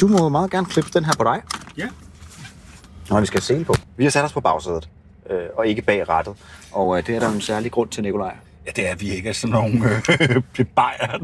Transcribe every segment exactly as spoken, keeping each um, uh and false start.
du må meget gerne klippe den her på dig. Ja. Nå, vi skal se på. Vi har sat os på bagsædet, øh, og ikke bag rattet. Og øh, det er der en særlig grund til, Nikolaj. Ja, det er, at vi ikke er sådan nogle øh, bebajer.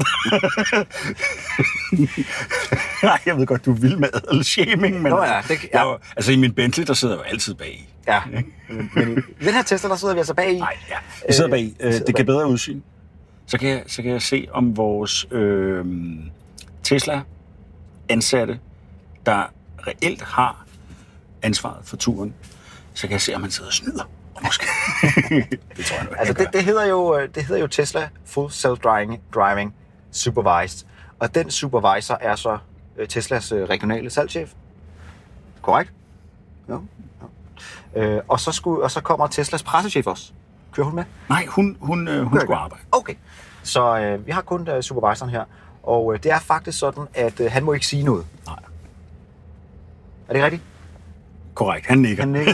Nej, jeg ved godt, du er vild med adelshaming, men Nå ja, det, ja. Jeg, altså i min Bentley, der sidder jeg jo altid bag. Ja, men i den her Tesla, der sidder vi altså bag i. Nej, ja. Vi sidder bag. Øh, det bag. kan bedre udsyn. Så kan, jeg, så kan jeg se, om vores øh, Tesla-ansatte, der reelt har ansvaret for turen, så kan jeg se, om man sidder og snyder. Måske. Det tror jeg nu, altså, det, det, hedder jo, det hedder jo Tesla Full Self-Driving Driving Supervised. Og den supervisor er så Teslas regionale salgschef. Korrekt? Ja. ja. Øh, og, så skulle, og så kommer Teslas pressechef også. Kører hun med? Nej, hun, hun, hun, hun skulle arbejde. Okay. Så øh, vi har kun uh, supervisoren her. Og øh, det er faktisk sådan, at øh, han må ikke sige noget. Nej. Er det rigtigt? Korrekt, han nikker. Han nikker.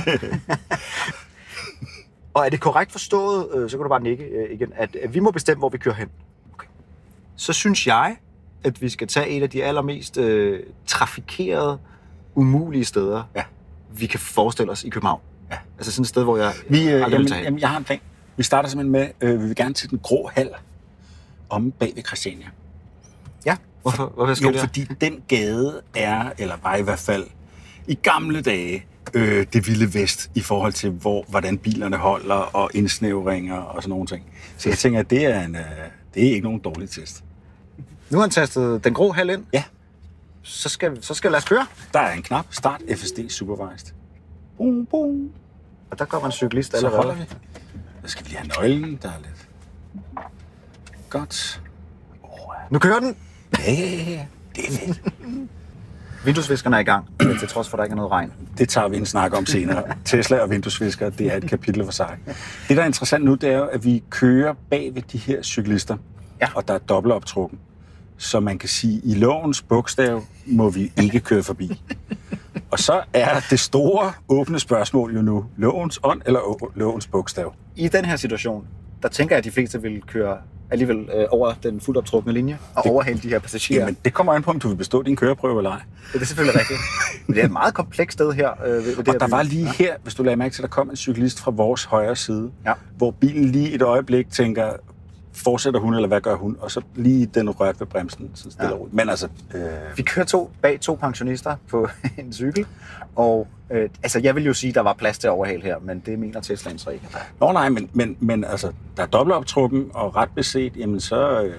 Og er det korrekt forstået, øh, så kan du bare nikke øh, igen, at, at vi må bestemme, hvor vi kører hen. Okay. Så synes jeg, at vi skal tage et af de allermest øh, trafikerede, umulige steder, ja. vi kan forestille os i København. Ja. Altså sådan et sted, hvor jeg vi, øh, aldrig jamen, vil tage hen. Jamen, jeg har en plan. Vi starter simpelthen med, øh, vi vil gerne til den grå hal om bag ved Christiania. Ja, hvorfor, hvorfor skal jo, det? fordi den gade er, eller var i hvert fald, i gamle dage, øh, det vilde vest i forhold til, hvor, hvordan bilerne holder og indsnævringer og sådan nogle ting. Så jeg tænker, at det er, en, øh, det er ikke nogen dårlig test. Nu har han tastet den grå hal ind. Ja. Så skal, så skal lad os køre. Der er en knap. Start F S D Supervised. Boom, boom. Og der kommer en cyklist Så allerede. holder vi. Der skal vi lige have nøglen. Der er lidt. Godt. Oh, nu kører den. Ja, ja, ja. Det er fedt. Vinduesviskerne er i gang, til trods for, at der ikke er noget regn. Det tager vi en snak om senere. Tesla og vinduesvisker, det er et kapitel for sig. Det, der er interessant nu, det er jo, at vi kører bag ved de her cyklister, ja. Og der er dobbeltoptrukken. Så man kan sige, at i lovens bogstav må vi ikke køre forbi. Og så er det store, åbne spørgsmål jo nu, lovens ånd eller lovens bogstav? I den her situation, der tænker jeg, at de fleste vil køre alligevel øh, over den fuldt optrukne linje og det, overhale de her passagerer. Jamen, det kommer an på, om du vil bestå din køreprøve eller ej. Det er selvfølgelig rigtigt. Men det er et meget komplekst sted her. Øh, ved, ved det og her der by. var lige her, hvis du lagde mærke til, at der kom en cyklist fra vores højre side, ja. Hvor bilen lige et øjeblik tænker, fortsætter hun, eller hvad gør hun? Og så lige den rørt ved bremsen, så stille ja. Men altså... Øh... Vi kører to, bag to pensionister på en cykel, og øh, altså, jeg vil jo sige, at der var plads til overhale her, men det mener Teslaen så ikke. Nå nej, men, men, men altså, der er dobbeltoptrukken, og ret beset, jamen så... Øh...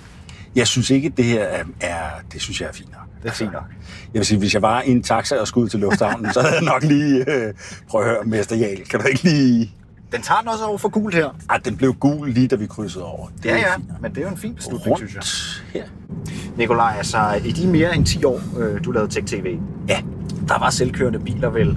Jeg synes ikke, det her er, er... Det synes jeg er fint nok. Det er fint nok. Jeg vil sige, hvis jeg var i en taxa og skulle ud til lufthavnen, så havde jeg nok lige... Øh... Prøv at høre, Mester Jarl, kan du ikke lige... Den tager den også over for gult her. Ej, den blev gul lige, da vi krydsede over. Det ja, ja, fint. Men det er jo en fin beslutning, Rundt synes jeg. Her. Nikolaj, altså i de mere end ti år, øh, du lavede Tech T V, ja. Der var selvkørende biler vel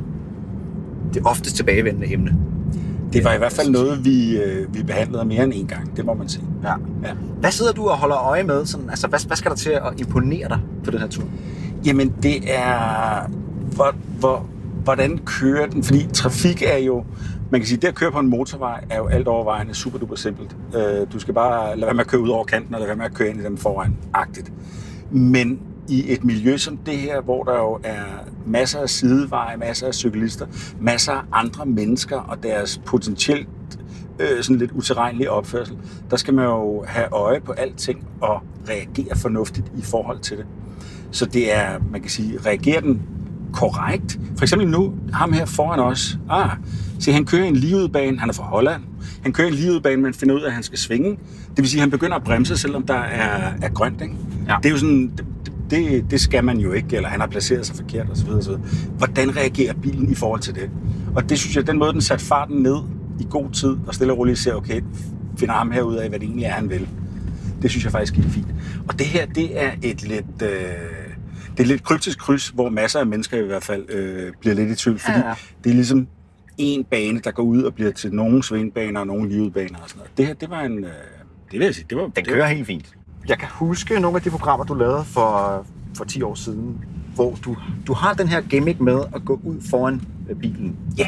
det oftest tilbagevendende emne. Det var i hvert fald noget, vi, øh, vi behandlede mere end en gang, det må man sige. Ja. Ja. Hvad sidder du og holder øje med? Sådan, altså, hvad, hvad skal der til at imponere dig på den her tur? Jamen, det er... Hvor, hvor, hvordan kører den? Fordi trafik er jo... Man kan sige, at det at køre på en motorvej er jo alt overvejende super duper simpelt. Du skal bare lade være med at køre ud over kanten, og lade være med at køre ind i dem foran-agtigt. Men i et miljø som det her, hvor der jo er masser af sideveje, masser af cyklister, masser af andre mennesker og deres potentielt øh, sådan lidt utilregnelige opførsel, der skal man jo have øje på alting og reagere fornuftigt i forhold til det. Så det er, man kan sige, reagerer den korrekt. For eksempel nu, ham her foran os, ah, se, han kører en ligeudbane, han er fra Holland, han kører en ligeudbane, men finder ud af, at han skal svinge. Det vil sige, at han begynder at bremse, selvom der er, er grønt, ikke? Ja. Det er jo sådan, det, det, det skal man jo ikke, eller han har placeret sig forkert, osv. osv. Hvordan reagerer bilen i forhold til det? Og det synes jeg, den måde, den satte farten ned i god tid, og stille og roligt ser, okay, finder ham herud af, hvad det egentlig er, han vil. Det synes jeg faktisk er fint. Og det her, det er et lidt... Øh, Det er lidt kryptisk kryds, hvor masser af mennesker i hvert fald øh, bliver lidt i tvivl, fordi ja, ja. Det er ligesom en bane, der går ud og bliver til nogle svingbaner og nogle liveudbaner og sådan noget. Det her, det var en... Øh, det vil jeg sige, det var... Den kører helt fint. Jeg kan huske nogle af de programmer, du lavede for, for ti år siden, hvor du, du har den her gimmick med at gå ud foran bilen. Ja.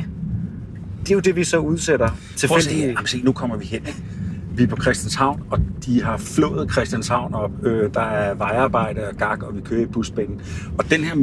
Det er jo det, vi så udsætter tilfældigt. Jamen se, nu kommer vi hen, ikke? Vi er på Christianshavn, og de har flået Christianshavn op. Øh, der er vejarbejde og gak, og vi kører i busbanen. Og den her